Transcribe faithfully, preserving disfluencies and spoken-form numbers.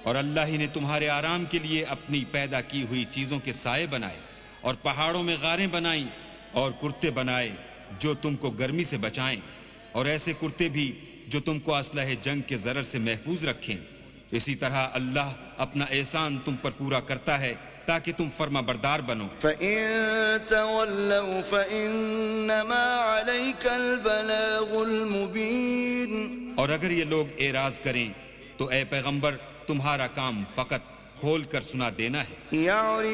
और अल्लाह ही ने तुम्हारे आराम के लिए अपनी पैदा की हुई चीजों के साए बनाए और पहाड़ों में गारें बनाई और कुर्ते बनाए जो तुमको गर्मी से बचाएं और ऐसे कुर्ते भी जो तुमको असलहे जंग के जरर से महफूज रखें। इसी तरह अल्लाह अपना एहसान तुम पर पूरा करता है ताकि तुम फर्मा बरदार बनो। फ़इन तवल्लौ फ़इन्नमा अलैकल बलागुल मुबीन। और अगर ये लोग एराज करें तो ए पैगंबर तुम्हारा काम फकत खोल कर सुना देना है।